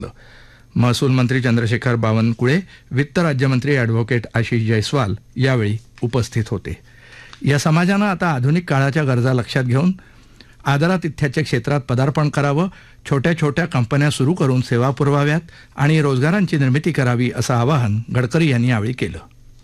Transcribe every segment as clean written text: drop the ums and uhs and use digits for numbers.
महसूल मंत्री चंद्रशेखर बावनकुळे, वित्त राज्यमंत्री ॲडव्होकेट आशिष जयस्वाल यावेळी उपस्थित होते. या समाजानं आता आधुनिक काळाच्या गरजा लक्षात घेऊन आदरातिथ्याच्या क्षेत्रात पदार्पण करावं, छोट्या छोट्या कंपन्या सुरू करून सेवा पुरवाव्यात आणि रोजगारांची निर्मिती करावी असं आवाहन गडकरी यांनी यावेळी केलं.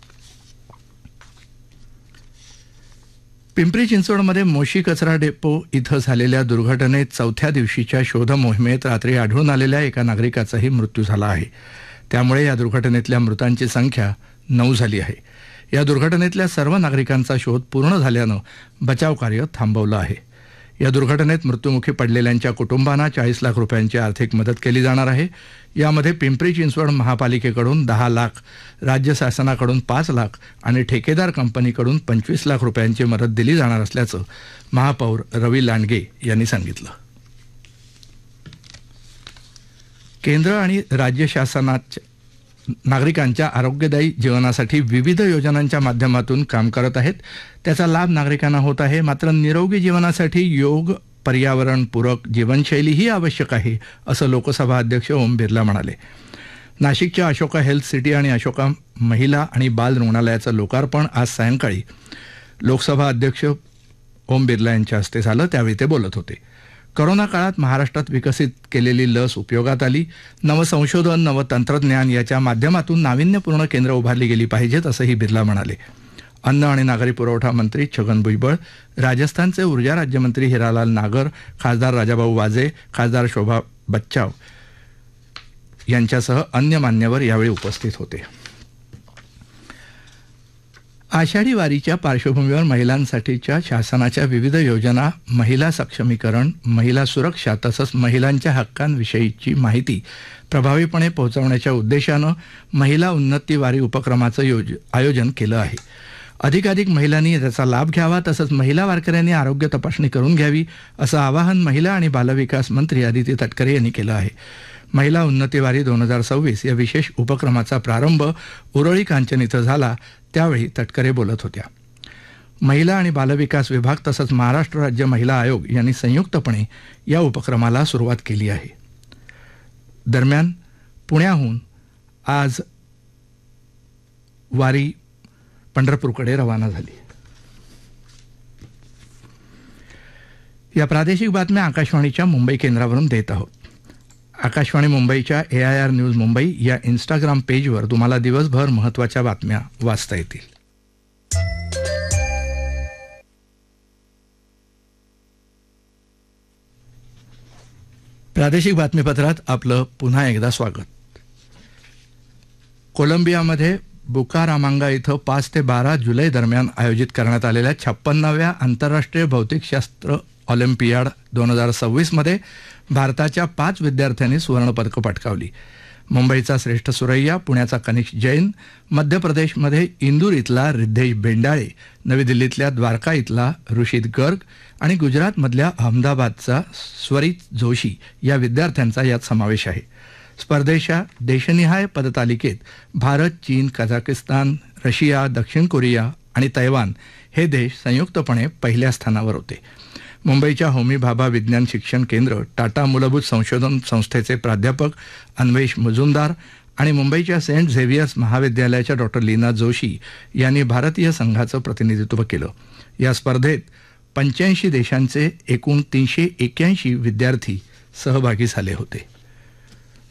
पिंपरी चिंचवडमध्ये मोशी कचरा डेपो इथं झालेल्या दुर्घटनेत चौथ्या दिवशीच्या शोध मोहिमेत रात्री आढळून आलेल्या एका नागरिकाचाही मृत्यू झाला आहे. त्यामुळे या दुर्घटनेतल्या मृतांची संख्या 9 झाली आहे. या दुर्घटनेतल्या सर्व नागरिकांचा शोध पूर्ण झाल्यानं बचाव कार्य थांबवलं आहे. या दुर्घटनेत मृत्युमुखी पडलेल्यांच्या कुटुंबांना 40 लाख रुपयांची आर्थिक मदत केली जाणार आहे. यामध्ये पिंपरी चिंचवड महापालिकेकडून 10 लाख, राज्य शासनाकडून 5 लाख आणि ठेकेदार कंपनीकडून 25 लाख रुपयांची मदत दिली जाणार असल्याचं महापौर रवी लांडगे यांनी सांगितलं. केंद्र आणि राज्य शासनाच्या नागरिकांच्या आरोग्यदायी जीवनासाठी विविध योजनांच्या माध्यमातून काम करत आहेत. त्याचा लाभ नागरिकांना होत आहे. मात्र निरोगी जीवनासाठी योग, पर्यावरणपूरक जीवनशैलीही आवश्यक आहे असं लोकसभा अध्यक्ष ओम बिर्ला म्हणाले. नाशिकच्या अशोका हेल्थ सिटी आणि अशोका महिला आणि बाल रुग्णालयाचं लोकार्पण आज सायंकाळी लोकसभा अध्यक्ष ओम बिर्ला यांच्या हस्ते झालं. त्यावेळी ते बोलत होते. कोरोना काळात महाराष्ट्रात विकसित केलेली लस उपयोगात आली. नवसंशोधन, नवतंत्रज्ञान याच्या माध्यमातून नाविन्यपूर्ण केंद्र उभारली गेली पाहिजेत असंही बिर्ला म्हणाले. अन्न आणि नागरी पुरवठा मंत्री छगन भुजबळ, राजस्थानचे ऊर्जा राज्यमंत्री हिरालाल नागर, खासदार राजाभाऊ वाजे, खासदार शोभा बच्चाव यांच्यासह अन्य मान्यवर यावेळी उपस्थित होते. आषाढी वारीच्या पार्श्वभूमीवर महिलांसाठीच्या शासनाच्या विविध योजना, महिला सक्षमीकरण, महिला सुरक्षा तसंच महिलांच्या हक्कांविषयीची माहिती प्रभावीपणे पोहोचवण्याच्या उद्देशानं महिला उन्नती वारी उपक्रमाचं आयोजन केलं आहे. अधिकाधिक महिलांनी त्याचा लाभ घ्यावा तसंच महिला वारकऱ्यांनी आरोग्य तपासणी करून घ्यावी असं आवाहन महिला आणि बालविकास मंत्री अदिती तटकरे यांनी केलं आहे. महिला उन्नती वारी 2026 या विशेष उपक्रमाचा प्रारंभ उरळी कांचन इथं झाला. त्यावेळी तटकरे बोलत होत्या. महिला आणि बालविकास विभाग तसंच महाराष्ट्र राज्य महिला आयोग यांनी संयुक्तपणे या उपक्रमाला सुरुवात केली आहे. दरम्यान पुण्याहून आज वारी पंढरपूरकडे रवाना झाली. या प्रादेशिक बातम्या आकाशवाणीच्या मुंबई केंद्रावरून देत आहोत. आकाशवाणी मुंबईच्या AIR न्यूज मुंबई या इंस्टाग्राम पेजवर तुम्हाला दिवसभर महत्त्वाच्या बातम्या वाचता येतील. प्रादेशिक बातमीपत्रात आपलं पुन्हा एकदा स्वागत. कोलंबियामध्ये बुकारामांगा इथं 5 ते 12 जुलै दरम्यान आयोजित करण्यात आलेल्या 56व्या आंतरराष्ट्रीय भौतिकशास्त्र ऑलिम्पियाड 2026 मध्ये भारताच्या 5 विद्यार्थ्यांनी सुवर्णपदकं पटकावली. मुंबईचा श्रेष्ठ सुरैया, पुण्याचा कनिष्क जैन, मध्य प्रदेशमध्ये इंदूर इथला रिद्धेश बेंडाळे, नवी दिल्लीतल्या द्वारका इथला ऋषित गर्ग आणि गुजरातमधल्या अहमदाबादचा स्वरित जोशी या विद्यार्थ्यांचा यात समावेश आहे. स्पर्धेच्या देशनिहाय पदतालिकेत भारत, चीन, कझाकिस्तान, रशिया, दक्षिण कोरिया आणि तैवान हे देश संयुक्तपणे पहिल्या स्थानावर होते. मुंबईच्या होमी भाभा विज्ञान शिक्षण केंद्र, टाटा मूलभूत संशोधन संस्थेचे प्राध्यापक अन्वेष मुजुमदार आणि मुंबईच्या सेंट झेवियर्स महाविद्यालयाच्या डॉक्टर लीना जोशी यांनी भारतीय संघाचं प्रतिनिधित्व केलं. या स्पर्धेत 85 देशांचे एकूण 381 विद्यार्थी सहभागी झाले होते.